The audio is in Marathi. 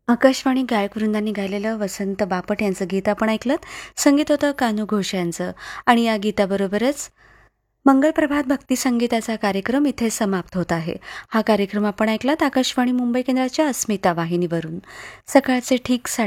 आकाशवाणी गायकवृंदांनी गायलेलं वसंत बापट यांचं गीत आपण ऐकलं. संगीत होतं कान्हू घोष यांचं. आणि या गीताबरोबरच मंगलप्रभात भक्ती संगीताचा कार्यक्रम इथे समाप्त होत आहे. हा कार्यक्रम आपण ऐकलात आकाशवाणी मुंबई केंद्राच्या अस्मिता वाहिनीवरून. सकाळचे ठीक